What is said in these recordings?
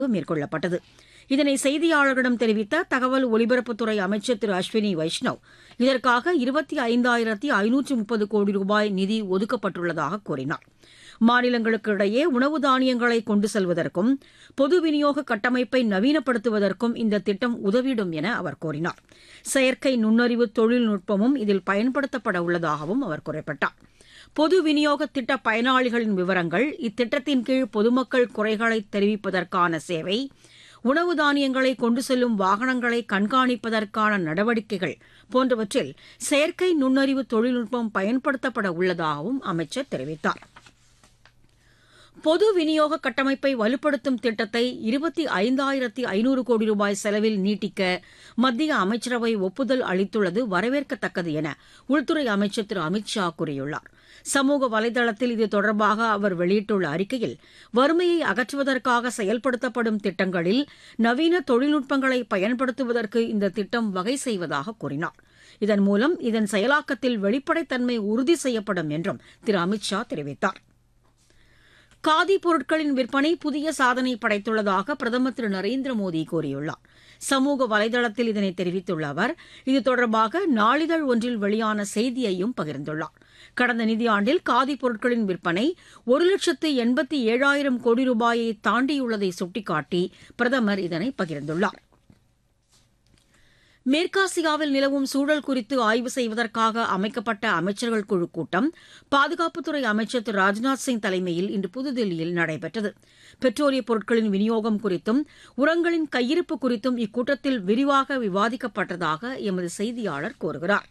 மேற்கொள்ளப்பட்டது. இதனை செய்தியாளர்களிடம் தெரிவித்த தகவல் ஒலிபரப்புத்துறை அமைச்சர் திரு அஸ்வினி வைஷ்ணவ், இதற்காக 25,530 கோடி ரூபாய் நிதி ஒதுக்கப்பட்டுள்ளதாக கூறினார். மாநிலங்களுக்கு இடையே உணவு தானியங்களை கொண்டு செல்வதற்கும் பொது விநியோக கட்டமைப்பை நவீனப்படுத்துவதற்கும் இந்த திட்டம் உதவிடும் என அவர் கூறினார். செயற்கை நுண்ணறிவு தொழில்நுட்பமும் இதில் பயன்படுத்தப்பட உள்ளதாகவும் அவர் குறிப்பிட்டார். பொது விநியோக திட்ட பயனாளிகளின் விவரங்கள், இத்திட்டத்தின் கீழ் பொதுமக்கள் குறைகளை தெரிவிப்பதற்கான சேவை, உணவு தானியங்களை கொண்டு செல்லும் வாகனங்களை கண்காணிப்பதற்கான நடவடிக்கைகள் போன்றவற்றில் செயற்கை நுண்ணறிவு தொழில்நுட்பம் பயன்படுத்தப்பட உள்ளதாகவும் அமைச்சர் தெரிவித்தார். பொது விநியோக கட்டமைப்பை வலுப்படுத்தும் திட்டத்தை 25,500 கோடி ரூபாய் செலவில் நீட்டிக்க மத்திய அமைச்சரவை ஒப்புதல் அளித்துள்ளது வரவேற்கத்தக்கது என உள்துறை அமைச்சர் திரு அமித் ஷா கூறியுள்ளார். சமூக வலைதளத்தில் இது தொடர்பாக அவர் வெளியிட்டுள்ள அறிக்கையில், வறுமையை அகற்றுவதற்காக செயல்படுத்தப்படும் திட்டங்களில் நவீன தொழில்நுட்பங்களை பயன்படுத்துவதற்கு இந்த திட்டம் வகை செய்வதாக கூறினார். இதன் மூலம் இதன் செயலாக்கத்தில் வெளிப்படைத்தன்மை உறுதி செய்யப்படும் என்றும் திரு அமித் ஷா தெரிவித்தார். காதி பொருட்களின் விற்பனை புதிய சாதனை படைத்துள்ளதாக பிரதமர் திரு நரேந்திர மோடி கூறியுள்ளார். சமூக வலைதளத்தில் இதனை தெரிவித்துள்ள அவர், இது தொடர்பாக நாளிதழ் ஒன்றில் வெளியான செய்தியையும் பகிர்ந்துள்ளார். கடந்த நிதியாண்டில் காதி பொருட்களின் விற்பனை 1,87,000 கோடி ரூபாயை தாண்டியுள்ளதை சுட்டிக்காட்டி பிரதமர் இதனை பகிர்ந்துள்ளார். மேற்காசியாவில் நிலவும் சூழல் குறித்து ஆய்வு செய்வதற்காக அமைக்கப்பட்ட அமைச்சர்கள் குழு கூட்டம் பாதுகாப்புத்துறை அமைச்சர் திரு ராஜ்நாத் சிங் தலைமையில் இன்று புதுதில்லியில் நடைபெற்றது. பெட்ரோலிய பொருட்களின் விநியோகம் குறித்தும் உரங்களின் கையிருப்பு குறித்தும் இக்கூட்டத்தில் விரிவாக விவாதிக்கப்பட்டதாக எமது செய்தியாளர் கூறுகிறார்.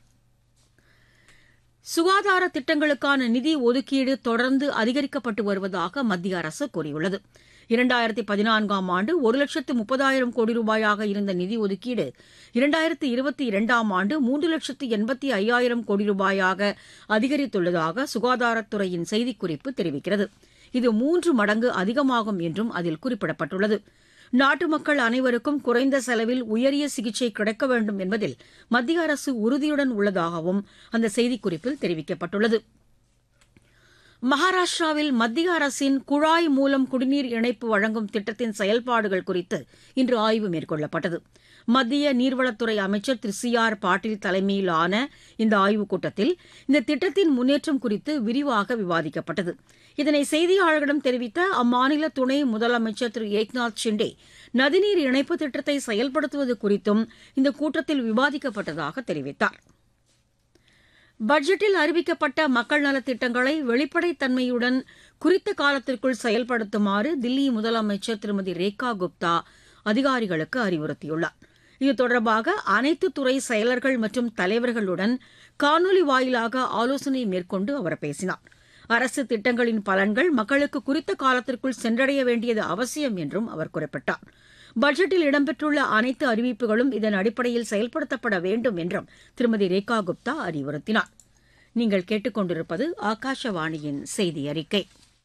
சுகாதார திட்டங்களுக்கான நிதி ஒதுக்கீடு தொடர்ந்து அதிகரிக்கப்பட்டு வருவதாக மத்திய அரசு கூறியுள்ளது. 2014ஆம் ஆண்டு 1,30,000 கோடி ரூபாயாக இருந்த நிதி ஒதுக்கீடு 2022ஆம் ஆண்டு 3,85,000 கோடி ரூபாயாக அதிகரித்துள்ளதாக சுகாதாரத்துறையின் செய்திக்குறிப்பு தெரிவிக்கிறது. இது 3 மடங்கு அதிகமாகும் என்றும் அதில் குறிப்பிடப்பட்டுள்ளது. நாட்டு மக்கள் அனைவருக்கும் குறைந்த செலவில் உயரிய சிகிச்சை கிடைக்க வேண்டும் என்பதில் மத்திய அரசு உறுதியுடன் உள்ளதாகவும் அந்த செய்திக்குறிப்பில் தெரிவிக்கப்பட்டுள்ளது. மகாராஷ்டிராவில் மத்திய அரசின் குழாய் மூலம் குடிநீர் இணைப்பு வழங்கும் திட்டத்தின் செயல்பாடுகள் குறித்து இன்று ஆய்வு மேற்கொள்ளப்பட்டது. மத்திய நீர்வளத்துறை அமைச்சர் திரு சி ஆர் பாட்டீல் தலைமையிலான இந்த ஆய்வுக் கூட்டத்தில் இந்த திட்டத்தின் முன்னேற்றம் குறித்து விரிவாக விவாதிக்கப்பட்டது. இதனை செய்தியாளர்களிடம் தெரிவித்த அம்மாநில துணை முதலமைச்சர் திரு ஏக்நாத் ஷிண்டே, நதிநீர் இணைப்பு திட்டத்தை செயல்படுத்துவது குறித்தும் இந்த கூட்டத்தில் விவாதிக்கப்பட்டதாக தெரிவித்தார். பட்ஜெட்டில் அறிவிக்கப்பட்ட மக்கள் நலத் திட்டங்களை வெளிப்படைத்தன்மையுடன் குறித்த காலத்திற்குள் செயல்படுத்துமாறு தில்லி முதலமைச்சர் திருமதி ரேகா குப்தா அதிகாரிகளுக்கு அறிவுறுத்தியுள்ளார். இது தொடர்பாக அனைத்து துறை செயலர்கள் மற்றும் தலைவர்களுடன் காணொலி வாயிலாக ஆலோசனை மேற்கொண்டு அவர் பேசினார். அரசு திட்டங்களின் பலன்கள் மக்களுக்கு குறித்த காலத்திற்குள் சென்றடைய வேண்டியது அவசியம் என்றும் அவர் குறிப்பிட்டார். பட்ஜெட்டில் இடம்பெற்றுள்ள அனைத்து அறிவிப்புகளும் இதன் அடிப்படையில் செயல்படுத்தப்பட வேண்டும் என்றும் திருமதி ரேகா குப்தா அறிவுறுத்தினார். நீங்கள் கேட்டுக்கொண்டிருப்பது ஆகாஷவாணியின் செய்தி அறிக்கை.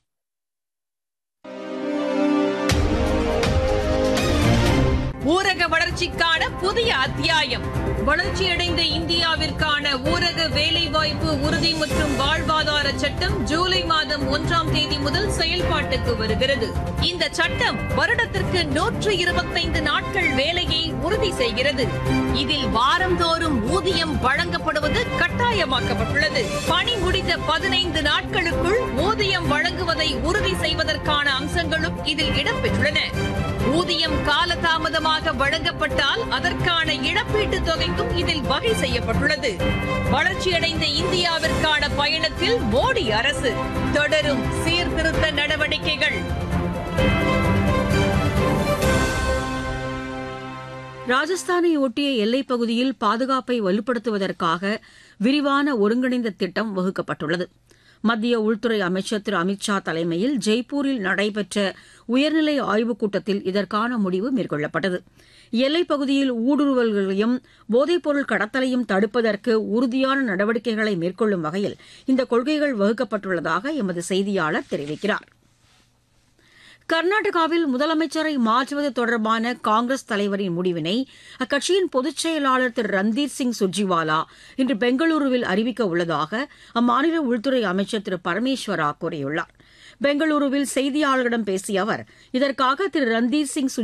ஊரக வளர்ச்சிக்கான புதிய அத்தியாயம். வளர்ச்சியடைந்த இந்தியாவிற்கான ஊரக வேலைவாய்ப்பு உறுதி மற்றும் வாழ்வாதார சட்டம் ஜூலை மாதம் 1ஆம் தேதி முதல் செயல்பாட்டுக்கு வருகிறது. இந்த சட்டம் வருடத்திற்கு 125 நாட்கள் வேலையை உறுதி செய்கிறது. இதில் வாரந்தோறும் ஊதியம் வழங்கப்படுவது கட்டாயமாக்கப்பட்டுள்ளது. பணி முடிந்த 15 நாட்களுக்குள் ஊதியம் வழங்குவதை உறுதி செய்வதற்கான அம்சங்களும் இதில் இடம்பெற்றுள்ளன. ஊதியம் காலதாமதமாக வழங்கப்பட்டால் அதற்கான இழப்பீட்டுத் தொகைக்கும் இதில் வகை செய்யப்பட்டுள்ளது. வளர்ச்சியடைந்த இந்தியாவிற்கான பயணத்தில் மோடி அரசு தொடரும் சீர்திருத்த நடவடிக்கைகள். ராஜஸ்தானை ஒட்டிய எல்லைப் பகுதியில் பாதுகாப்பை வலுப்படுத்துவதற்காக விரிவான ஒருங்கிணைந்த திட்டம் வகுக்கப்பட்டுள்ளது. மத்திய உள்துறை அமைச்சர் திரு அமித் ஷா தலைமையில் ஜெய்ப்பூரில் நடைபெற்ற உயர்நிலை ஆய்வுக் கூட்டத்தில் இதற்கான முடிவு மேற்கொள்ளப்பட்டது. எல்லைப் பகுதியில் ஊடுருவல்களையும் போதைப்பொருள் கடத்தலையும் தடுப்பதற்கு உறுதியான நடவடிக்கைகளை மேற்கொள்ளும் வகையில் இந்த கொள்கைகள் வகுக்கப்பட்டுள்ளதாக எமது செய்தியாளர் தெரிவிக்கிறார். கர்நாடகாவில் முதலமைச்சரை மாற்றுவது தொடர்பான காங்கிரஸ் தலைவரின் முடிவினை அக்கட்சியின் பொதுச் செயலாளர் திரு ரந்தீர் சிங் சுர்ஜிவாலா இன்று பெங்களூருவில் அறிவிக்க உள்ளதாக அம்மாநில உள்துறை அமைச்சர் திரு பரமேஸ்வரா கூறியுள்ளார். பெங்களூருவில் செய்தியாளர்களிடம் பேசிய அவர் இதற்காக திரு ரந்தீர் சிங்